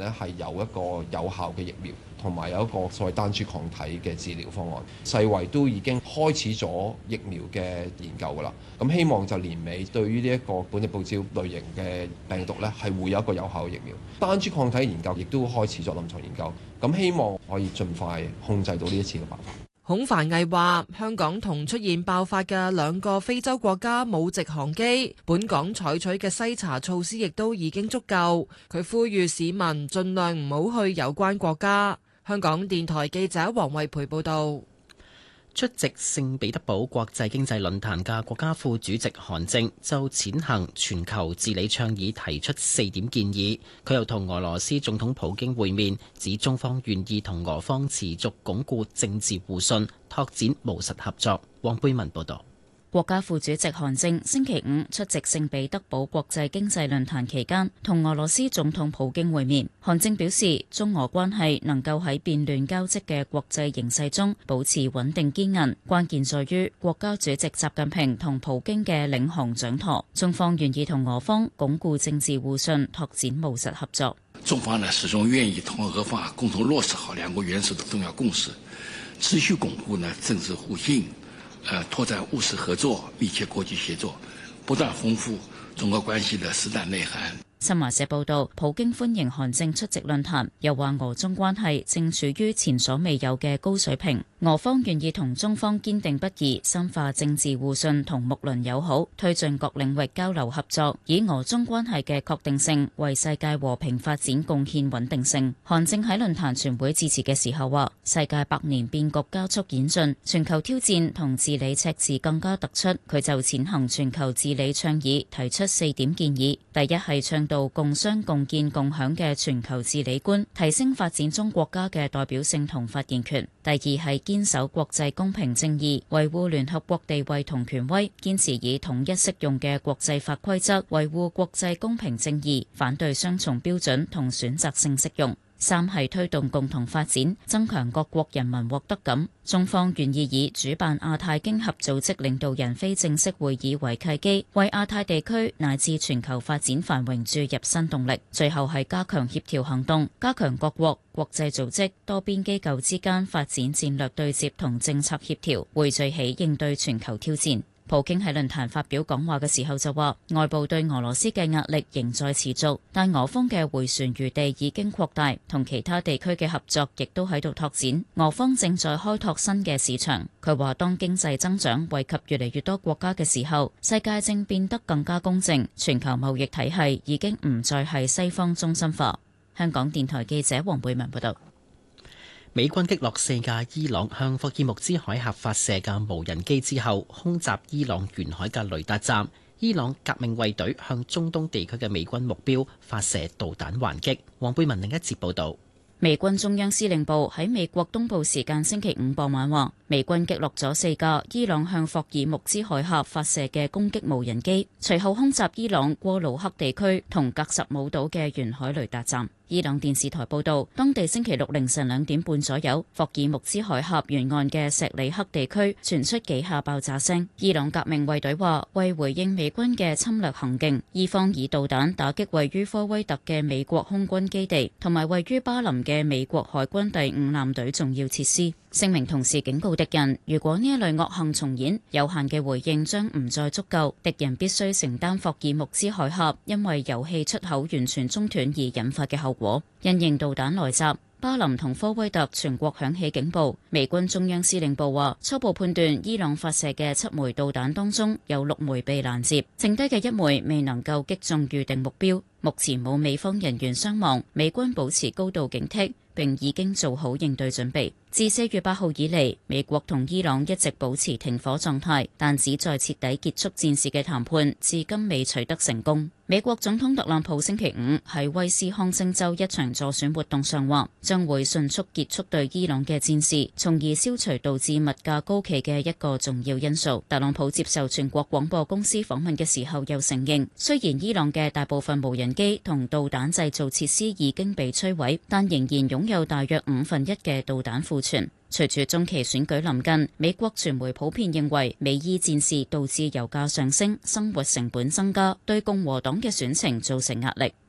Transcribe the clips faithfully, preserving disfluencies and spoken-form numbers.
呢係有一個有效嘅疫苗，同埋有一個所謂單株抗體嘅治療方案。世衛都已經開始咗疫苗嘅研究㗎啦。咁希望就年尾對於呢一個本地報招類型嘅病毒呢，係會有一個有效嘅疫苗。單株抗體研究亦都開始咗臨床研究。咁希望可以盡快控制到呢一次嘅爆發。 孔繁毅話：香港同出現爆發嘅兩個非洲國家冇直航機，本港採取嘅篩查措施亦都已經足夠。佢呼籲市民盡量唔好去有關國家。香港電台記者黃慧培報道。 出席聖彼得堡國際經濟論壇嘅國家副主席韓正就踐行全球治理倡議提出四點建議。佢又同俄羅斯總統普京會面，指中方願意同俄方持續鞏固政治互信，拓展務實合作。黃貝文報道。 國家副主席韓正星期五出席聖彼得堡國際經濟論壇期間，同俄羅斯總統普京會面。韓正表示，中俄關係能夠喺變亂交織嘅國際形勢中保持穩定堅韌，關鍵在於國家主席習近平同普京嘅領航掌舵。中方願意同俄方鞏固政治互信，拓展務實合作。 中方呢始終願意同俄方共同落實好兩國元首的重要共識，持續鞏固呢政治互信。呃，拓展務實合作，密切國際協作，不斷豐富中俄關係的實質內涵。 新華社報道，普京歡迎韓正出席論壇，又話俄中關係正處於前所未有嘅高水平，俄方願意同中方堅定不移深化政治互信同睦鄰友好，推進各領域交流合作，以俄中關係嘅確定性為世界和平發展貢獻穩定性。韓正喺論壇全會致辭嘅時候話，世界百年變局加速演進，全球挑戰同治理赤字更加突出。佢就踐行全球治理倡議提出四點建議，第一係倡導共商共建共享嘅全球治理觀，提升發展中國家嘅代表性同發言權。第二係堅守國際公平正義，維護聯合國地位同權威，堅持以統一適用嘅國際法規則維護國際公平正義，反對雙重標準同選擇性適用。三係推動共同發展，增強各國人民獲得感。中方願意以主辦亞太經合組織領導人非正式會議為契機，為亞太地區乃至全球發展繁榮注入新動力。最後係加強協調行動，加強各國、國際組織、多邊機構之間發展戰略對接同政策協調，匯聚起應對全球挑戰。普京喺論壇發表講話嘅時候就話，外部對俄羅斯嘅壓力仍在持續，但俄方嘅迴旋餘地已經擴大，同其他地區嘅合作亦都喺度拓展。俄方正在開拓新嘅市場。佢話，當經濟增長惠及越嚟越多國家嘅時候，世界正變得更加公正，全球貿易體系已經唔再係西方中心化。香港電台記者黃貝文報道。 美軍擊落四架伊朗向霍爾木茲海峽發射嘅無人機之後，空襲伊朗沿海嘅雷達站。伊朗革命衛隊向中東地區嘅美軍目標發射導彈還擊。黃貝文另一節報導。 美軍中央司令部喺美國東部時間星期五傍晚話，美軍擊落咗四架伊朗向霍爾木茲海峽發射嘅攻擊無人機，隨後空襲伊朗過魯克地區同格什姆島嘅沿海雷達站。伊朗電視台報道，當地星期六凌晨兩點半左右，霍爾木茲海峽沿岸嘅錫里克地區傳出幾下爆炸聲。伊朗革命衛隊話，為回應美軍嘅侵略行徑，伊方以導彈打擊位於科威特嘅美國空軍基地，同埋位於巴林嘅美國海軍第五艦隊重要設施。聲明同時警告敵人，如果呢一類惡行重演，有限嘅回應將唔再足夠，敵人必須承擔霍爾木茲海峽因為油氣出口完全中斷而引發嘅後果。因應導彈來襲，巴林同科威特全國響起警報。美軍中央司令部話，初步判斷伊朗發射嘅七枚導彈當中有六枚被攔截，剩低嘅一枚未能夠擊中預定目標。目前冇美方人員傷亡，美軍保持高度警惕，並已經做好應對準備。自四月八號以嚟，美國同伊朗一直保持停火狀態，但旨在徹底結束戰事嘅談判至今未取得成功。美國總統特朗普星期五喺威斯康星州一場助選活動上話，將會迅速結束對伊朗嘅戰事，從而消除導致物價高企嘅一個重要因素。特朗普接受全國廣播公司訪問嘅時候又承認，雖然伊朗嘅大部分無人機同導彈製造設施已經被摧毀，但仍然擁有大約五分一嘅導彈庫存。隨住中期選舉臨近，美國傳媒普遍認為美伊戰事導致油價上升，生活成本增加，對共和黨嘅選情造成壓力。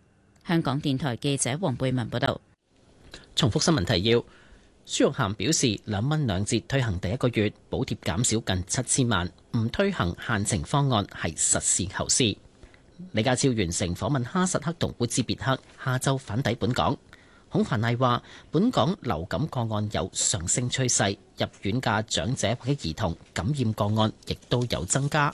香港電台記者黃貝文報道。 重複新聞提要。孫玉菡表示，兩蚊兩折推行第一個月，補貼減少近七千萬，唔推行限程方案係實事求是。李家超完成訪問哈薩克同烏茲別克，下晝返抵本港。孔繁毅話，本港流感個案有上升趨勢，入院嘅長者或者兒童感染個案亦都有增加。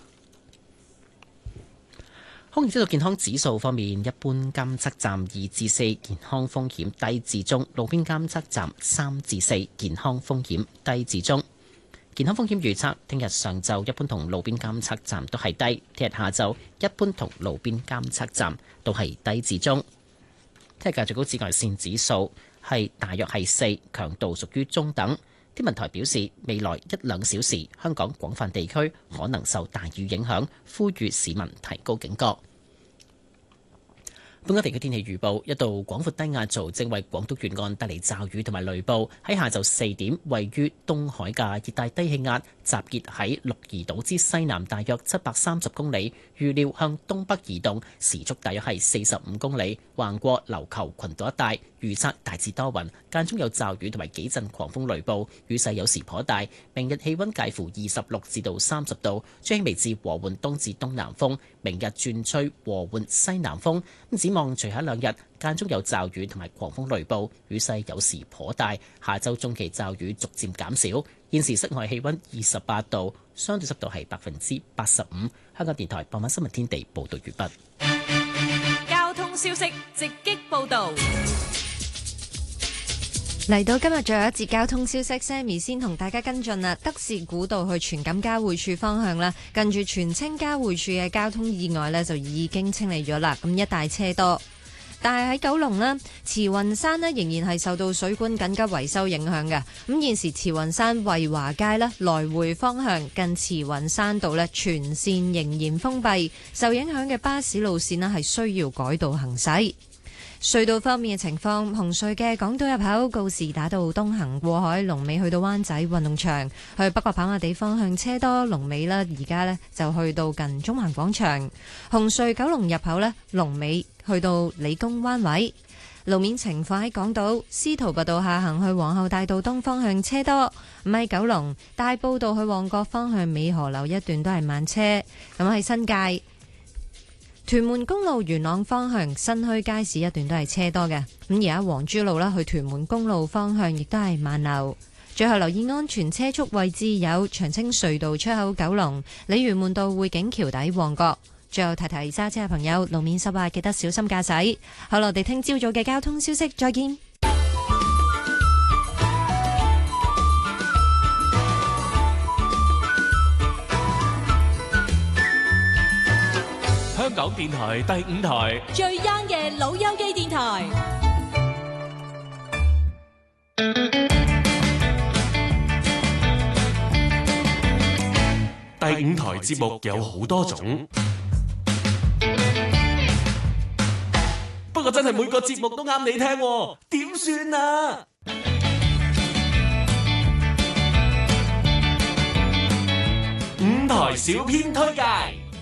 空氣質素健康指數方面，一般監測站二至四，健康風險低至中；路邊監測站三至四，健康風險低至中。健康風險預測：聽日上晝一般同路邊監測站都係低，聽日下晝一般同路邊監測站都係低至中。聽日嘅最高紫外線指數係大約係四，強度屬於中等。天文台表示，未來一兩小時香港廣泛地區可能受大雨影響，呼籲市民提高警覺。本港地區天氣預報，一道廣闊低壓槽正為廣東沿岸帶嚟驟雨同埋雷暴。喺下晝四點，位於東海嘅熱帶低氣壓集結喺鹿兒島之西南，大約七百三十公里，預料向東北移動，時速大約係四十五公里，橫過琉球群島一帶。預測大致多雲，間中有驟雨同埋幾陣狂風雷暴，雨勢有時頗大。明日氣溫介乎二十六至到三十度，吹輕微至和緩東至東南風。明日轉吹和緩西南風。咁展望隨後兩日間中有驟雨同埋狂風雷暴，雨勢有時頗大。下週中期驟雨逐漸減少。現時室外氣溫二十八度，相對濕度係百分之八十五。香港電台傍晚新聞天地報道完畢。 交通消息直擊報道。 嚟到今日最後一節交通消息 ，Sammy 先同大家跟進啦。德士古道去荃錦交匯處方向啦，近住荃青交匯處嘅交通意外呢，就已經清理咗啦，咁一帶車多。但係喺九龍呢，慈雲山呢仍然係受到水管緊急維修影響嘅。咁現時慈雲山惠華街呢來回方向近慈雲山道呢全線仍然封閉，受影響嘅巴士路線呢係需要改道行駛。隧道方面嘅情況，紅隧嘅港島入口告士打道東行過海，龍尾去到灣仔運動場；去北角跑馬地方向車多，龍尾呢而家呢就去到近中環廣場。紅隧九龍入口呢，龍尾去到理工灣位。路面情況喺港島司徒拔道下行去皇后大道東方向車多，唔係九龍大埔道去旺角方向美河樓一段都係慢車。咁喺新界屯門公路元朗方向新墟街市一段都係車多嘅，咁而家黃珠路啦去屯門公路方向亦都係慢流。最後留意安全車速位置有長青隧道出口九龍、鯉魚門道匯景橋底旺角。最後提提揸車嘅朋友，路面濕滑，記得小心駕駛。好啦，我哋聽朝早嘅交通消息，再見。 香港電台第五台最 young 嘅老友記電台。 第五台節目有好多種，不過真係每個節目都啱你聽，點算啊？五台小編推介。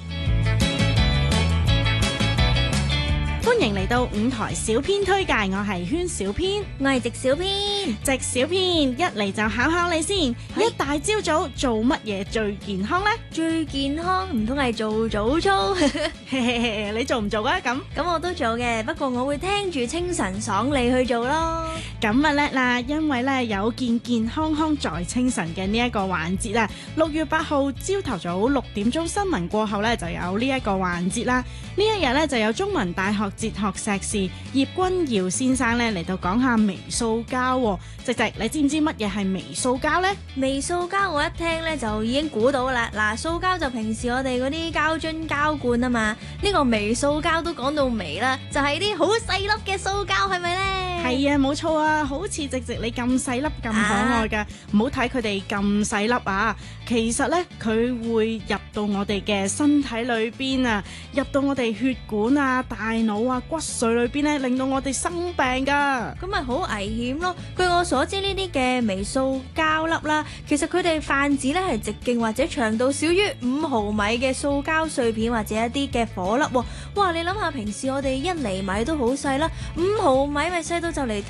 歡迎嚟到五台小編推介，我係圈小編， 我係直小編。 直小編一嚟就考考你先，一大朝早做乜嘢最健康呢？ 最健康唔通係做早操？ 你做唔做啊？咁咁我都做嘅，不過我會聽住清晨爽利去做咯。 咁啊叻啦，因為咧有健健康康在清晨嘅呢一個環節啊，六月八號朝頭早六點鐘新聞過後咧就有呢一個環節啦。呢一日咧就有中文大學哲學碩士葉君堯先生咧嚟到講下微塑膠。直直，你知唔知乜嘢係微塑膠呢？ 微塑膠我一聽咧就已經估到啦。嗱，塑膠就平時我哋嗰啲膠樽膠罐啊嘛，呢個微塑膠都講到微啦，就係啲好細粒嘅塑膠，係咪呢？ 係啊，冇錯啊，好似直直你咁細粒咁可愛㗎，唔好睇佢哋咁細粒啊，其實呢，佢會入到我哋嘅身體裏邊啊，入到我哋血管啊、大腦啊、骨髓裏邊呢，令到我哋生病㗎。 咁咪好危險咯！據我所知，呢啲嘅微塑膠粒啦，其實佢哋泛指呢係直徑或者長度少於五毫米嘅塑膠碎片或者一啲嘅顆粒喎。哇！你諗下，平時我哋一厘米都好細啦，五毫米咪細到就嚟